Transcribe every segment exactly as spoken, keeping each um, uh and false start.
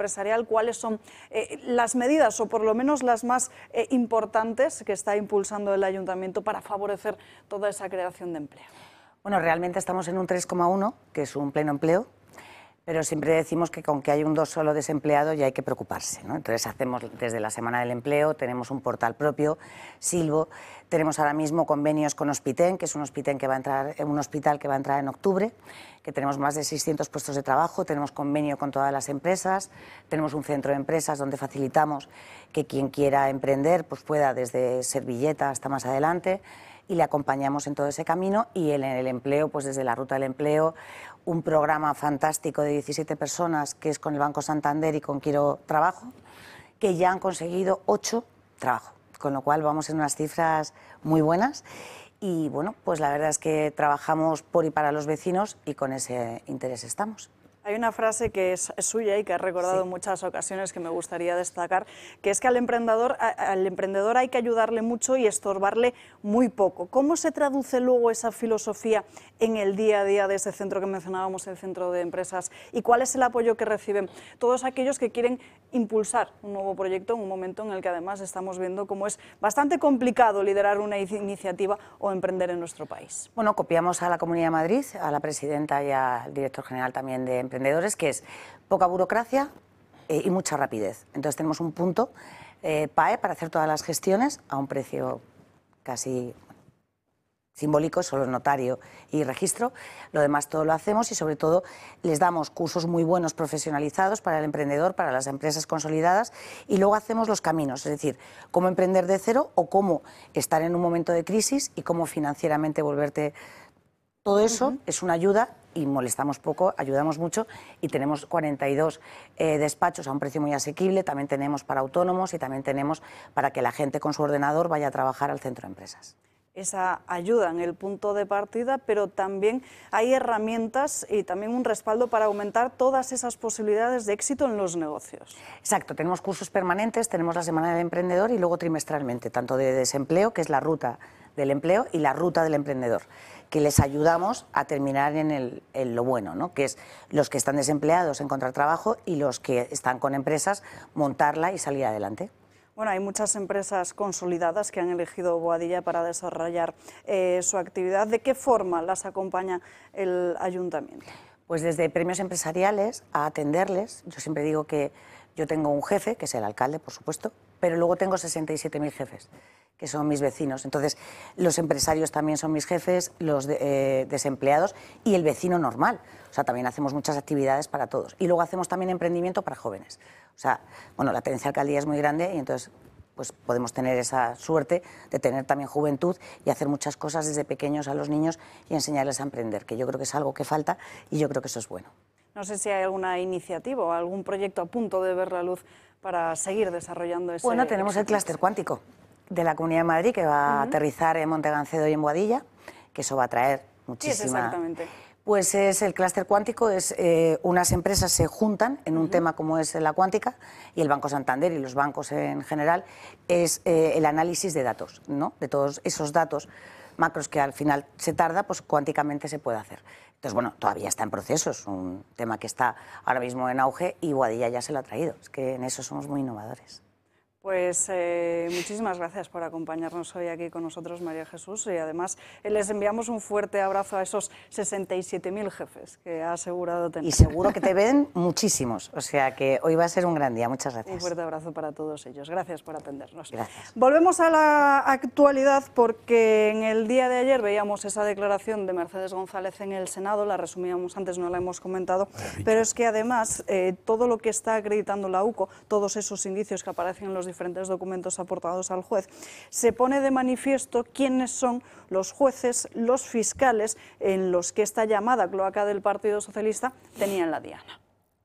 empresarial, cuáles son eh, las medidas o por lo menos las más eh, importantes que está impulsando el Ayuntamiento para favorecer toda esa creación de empleo. Bueno, realmente estamos en un tres coma uno, que es un pleno empleo, pero siempre decimos que con que hay un dos solo desempleado ya hay que preocuparse, ¿no? Entonces hacemos desde la Semana del Empleo, tenemos un portal propio, Silvo, tenemos ahora mismo convenios con Hospiten, que es un hospital que va a entrar, un hospital que va a entrar en octubre, que tenemos más de seiscientos puestos de trabajo, tenemos convenio con todas las empresas, tenemos un centro de empresas donde facilitamos que quien quiera emprender pues pueda desde Servilleta hasta más adelante, y le acompañamos en todo ese camino, y en el empleo, pues desde la Ruta del Empleo, un programa fantástico de diecisiete personas que es con el Banco Santander y con Quiero Trabajo, que ya han conseguido ocho trabajo, con lo cual vamos en unas cifras muy buenas y bueno, pues la verdad es que trabajamos por y para los vecinos y con ese interés estamos. Hay una frase que es suya y que ha recordado en sí. muchas ocasiones que me gustaría destacar, que es que al emprendedor, al emprendedor hay que ayudarle mucho y estorbarle muy poco. ¿Cómo se traduce luego esa filosofía en el día a día de ese centro que mencionábamos, el centro de empresas? ¿Y cuál es el apoyo que reciben todos aquellos que quieren impulsar un nuevo proyecto en un momento en el que además estamos viendo cómo es bastante complicado liderar una iniciativa o emprender en nuestro país? Bueno, copiamos a la Comunidad de Madrid, a la presidenta y al director general también de Emprendedores, que es poca burocracia eh, y mucha rapidez. Entonces tenemos un punto eh, P A E para hacer todas las gestiones a un precio casi simbólico, solo notario y registro. Lo demás todo lo hacemos y sobre todo les damos cursos muy buenos profesionalizados para el emprendedor, para las empresas consolidadas, y luego hacemos los caminos, es decir, cómo emprender de cero o cómo estar en un momento de crisis y cómo financieramente volverte. Todo eso uh-huh. es una ayuda y molestamos poco, ayudamos mucho, y tenemos cuarenta y dos eh, despachos a un precio muy asequible, también tenemos para autónomos y también tenemos para que la gente con su ordenador vaya a trabajar al centro de empresas. Esa ayuda en el punto de partida, pero también hay herramientas y también un respaldo para aumentar todas esas posibilidades de éxito en los negocios. Exacto, tenemos cursos permanentes, tenemos la Semana del Emprendedor y luego trimestralmente, tanto de desempleo, que es la ruta del empleo, y la ruta del emprendedor, que les ayudamos a terminar en, el, en lo bueno, ¿no? Que es los que están desempleados encontrar trabajo y los que están con empresas montarla y salir adelante. Bueno, hay muchas empresas consolidadas que han elegido Boadilla para desarrollar eh, su actividad. ¿De qué forma las acompaña el Ayuntamiento? Pues desde premios empresariales a atenderles. Yo siempre digo que yo tengo un jefe, que es el alcalde, por supuesto, pero luego tengo sesenta y siete mil jefes, que son mis vecinos. Entonces, los empresarios también son mis jefes, los de, eh, desempleados y el vecino normal. O sea, también hacemos muchas actividades para todos. Y luego hacemos también emprendimiento para jóvenes. O sea, bueno, la tenencia de alcaldía es muy grande y entonces pues podemos tener esa suerte de tener también juventud y hacer muchas cosas desde pequeños a los niños y enseñarles a emprender, que yo creo que es algo que falta y yo creo que eso es bueno. No sé si hay alguna iniciativa o algún proyecto a punto de ver la luz para seguir desarrollando ese... Bueno, tenemos el clúster cuántico de la Comunidad de Madrid que va uh-huh. a aterrizar en Montegancedo y en Boadilla, que eso va a traer muchísima... ¿Qué es exactamente? Pues es el clúster cuántico, es eh, unas empresas se juntan en un uh-huh. tema como es la cuántica, y el Banco Santander y los bancos en general, es eh, el análisis de datos, ¿no? De todos esos datos macros que al final se tarda, pues cuánticamente se puede hacer. Entonces, bueno, todavía está en proceso, es un tema que está ahora mismo en auge y Boadilla ya se lo ha traído, es que en eso somos muy innovadores. Pues eh, muchísimas gracias por acompañarnos hoy aquí con nosotros, María Jesús, y además eh, les enviamos un fuerte abrazo a esos sesenta y siete mil jefes que ha asegurado tener. Y seguro que te ven muchísimos, o sea que hoy va a ser un gran día. Muchas gracias. Un fuerte abrazo para todos ellos. Gracias por atendernos. Gracias. Volvemos a la actualidad porque en el día de ayer veíamos esa declaración de Mercedes González en el Senado, la resumíamos antes, no la hemos comentado, pero es que además eh, todo lo que está acreditando la U C O, todos esos indicios que aparecen en los diferentes documentos aportados al juez, se pone de manifiesto quiénes son los jueces, los fiscales en los que esta llamada cloaca del Partido Socialista tenía en la diana.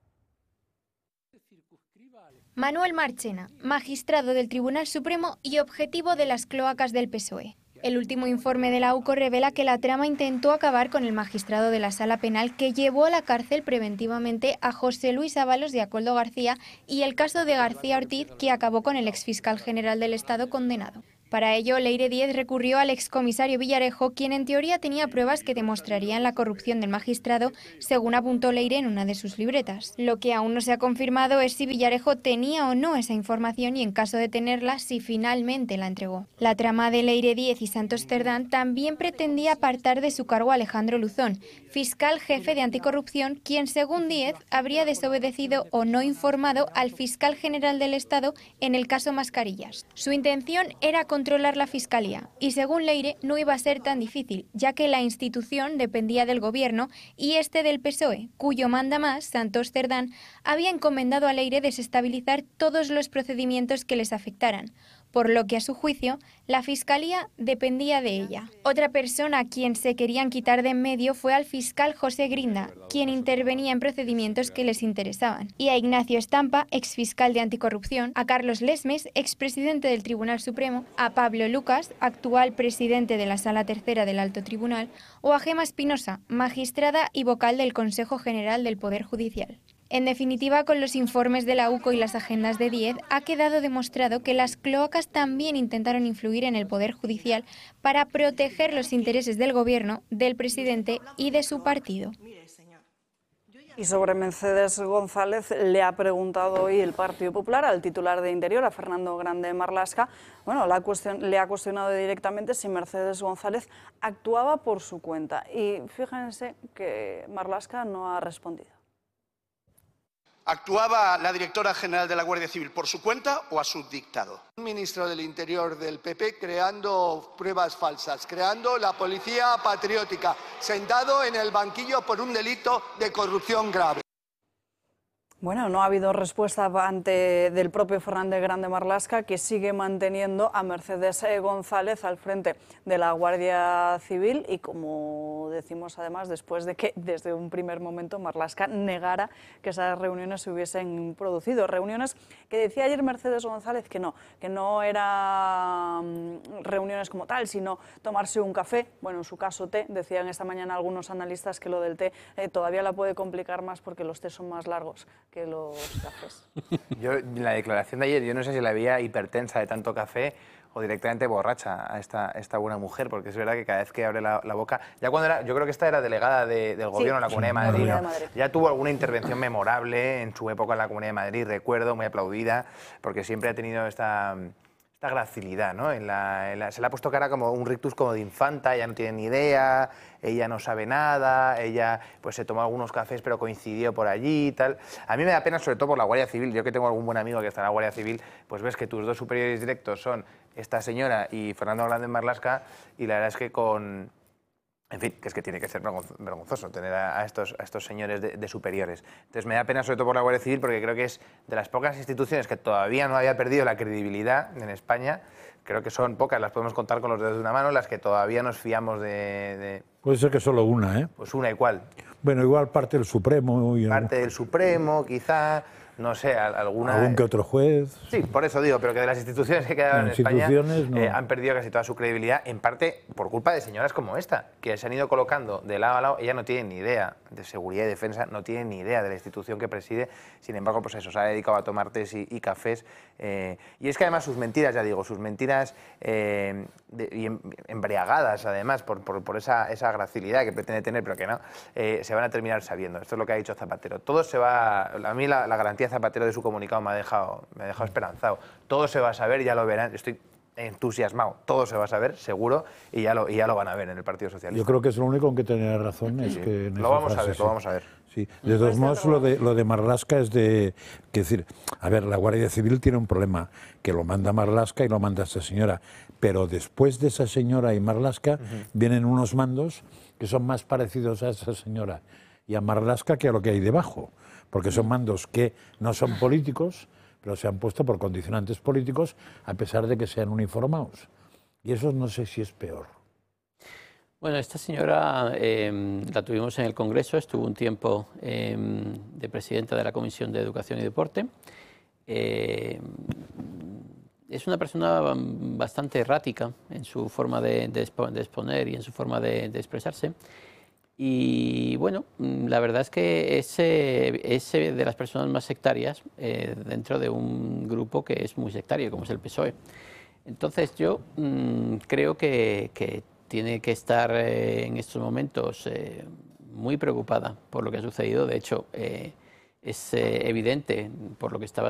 Manuel Marchena, magistrado del Tribunal Supremo y objetivo de las cloacas del P S O E. El último informe de la U C O revela que la trama intentó acabar con el magistrado de la Sala Penal que llevó a la cárcel preventivamente a José Luis Ábalos de Acoldo García y el caso de García Ortiz que acabó con el exfiscal general del Estado condenado. Para ello, Leire Díez recurrió al excomisario Villarejo, quien en teoría tenía pruebas que demostrarían la corrupción del magistrado, según apuntó Leire en una de sus libretas. Lo que aún no se ha confirmado es si Villarejo tenía o no esa información y, en caso de tenerla, si finalmente la entregó. La trama de Leire Díez y Santos Cerdán también pretendía apartar de su cargo a Alejandro Luzón, fiscal jefe de anticorrupción, quien, según Díez, habría desobedecido o no informado al fiscal general del Estado en el caso Mascarillas. Su intención era controlar la Fiscalía y, según Leire, no iba a ser tan difícil, ya que la institución dependía del Gobierno y este del P S O E, cuyo mandamás, Santos Cerdán, había encomendado a Leire desestabilizar todos los procedimientos que les afectaran, por lo que, a su juicio, la Fiscalía dependía de ella. Otra persona a quien se querían quitar de en medio fue al fiscal José Grinda, quien intervenía en procedimientos que les interesaban, y a Ignacio Estampa, exfiscal de anticorrupción, a Carlos Lesmes, expresidente del Tribunal Supremo, a Pablo Lucas, actual presidente de la Sala Tercera del Alto Tribunal, o a Gema Espinosa, magistrada y vocal del Consejo General del Poder Judicial. En definitiva, con los informes de la U C O y las agendas de Díez, ha quedado demostrado que las cloacas también intentaron influir en el Poder Judicial para proteger los intereses del Gobierno, del presidente y de su partido. Y sobre Mercedes González le ha preguntado hoy el Partido Popular al titular de Interior, a Fernando Grande Marlaska. Bueno, la cuestión, le ha cuestionado directamente si Mercedes González actuaba por su cuenta. Y fíjense que Marlaska no ha respondido. ¿Actuaba la directora general de la Guardia Civil por su cuenta o a su dictado? Un ministro del Interior del P P creando pruebas falsas, creando la policía patriótica, sentado en el banquillo por un delito de corrupción grave. Bueno, no ha habido respuesta ante del propio Fernández Grande Marlaska, que sigue manteniendo a Mercedes González al frente de la Guardia Civil y, como decimos además, después de que desde un primer momento Marlaska negara que esas reuniones se hubiesen producido. Reuniones que decía ayer Mercedes González que no, que no eran reuniones como tal, sino tomarse un café, bueno, en su caso té. Decían esta mañana algunos analistas que lo del té eh, todavía la puede complicar más porque los tés son más largos que los cafés. Yo, la declaración de ayer, yo no sé si la veía hipertensa de tanto café o directamente borracha a esta, esta buena mujer, porque es verdad que cada vez que abre la, la boca, ya cuando era, yo creo que esta era delegada de, del gobierno en sí, la Comunidad de Madrid, ¿no? de Madrid, ya tuvo alguna intervención memorable en su época en la Comunidad de Madrid, recuerdo, muy aplaudida, porque siempre ha tenido esta... esta gracilidad, ¿no? En la, en la, se le ha puesto cara como un rictus como de infanta, ella no tiene ni idea, ella no sabe nada, ella pues se tomó algunos cafés pero coincidió por allí y tal. A mí me da pena sobre todo por la Guardia Civil, yo que tengo algún buen amigo que está en la Guardia Civil, pues ves que tus dos superiores directos son esta señora y Fernando Grande Marlaska, y la verdad es que con... En fin, que es que tiene que ser vergonzoso tener a estos, a estos señores de, de superiores. Entonces me da pena sobre todo por la Guardia Civil, porque creo que es de las pocas instituciones que todavía no había perdido la credibilidad en España. Creo que son pocas, las podemos contar con los dedos de una mano, las que todavía nos fiamos de... de... Puede ser que solo una, ¿eh? Pues una, ¿y cuál? Bueno, igual parte del Supremo. Y parte del Supremo, quizá... No sé, alguna... Algún que otro juez. Sí, por eso digo, pero que de las instituciones que quedaban en España no. eh, han perdido casi toda su credibilidad, en parte por culpa de señoras como esta, que se han ido colocando de lado a lado. Ella no tiene ni idea de seguridad y defensa, no tiene ni idea de la institución que preside, sin embargo, pues eso, se ha dedicado a tomar tés y, y cafés. Eh, y es que además sus mentiras, ya digo, sus mentiras eh, de, y embriagadas, además, por, por, por esa, esa gracilidad que pretende tener, pero que no, eh, se van a terminar sabiendo. Esto es lo que ha dicho Zapatero. Todo se va... A mí la, la garantía Zapatero de su comunicado me ha dejado, me ha dejado esperanzado. Todo se va a saber, ya lo verán. Estoy entusiasmado. Todo se va a saber, seguro, y ya lo, y ya lo van a ver en el Partido Socialista. Yo creo que es lo único en que tenía razón. Es sí, que en lo vamos frase, a ver, sí. lo vamos a ver. Sí. De todos modos, lo de, lo de Marlaska es de... Que decir, a ver, la Guardia Civil tiene un problema, que lo manda Marlaska y lo manda esta señora, pero después de esa señora y Marlaska uh-huh. vienen unos mandos que son más parecidos a esa señora y a Marlaska que a lo que hay debajo, porque son mandos que no son políticos, pero se han puesto por condicionantes políticos a pesar de que sean uniformados. Y eso no sé si es peor. Bueno, esta señora eh, la tuvimos en el Congreso, estuvo un tiempo eh, de presidenta de la Comisión de Educación y Deporte. Eh, es una persona bastante errática en su forma de, de exponer y en su forma de, de expresarse. Y bueno, la verdad es que es, es de las personas más sectarias eh, dentro de un grupo que es muy sectario, como es el P S O E. Entonces yo mmm, creo que, que tiene que estar eh, en estos momentos eh, muy preocupada por lo que ha sucedido. De hecho, eh, es eh, evidente por lo que estaba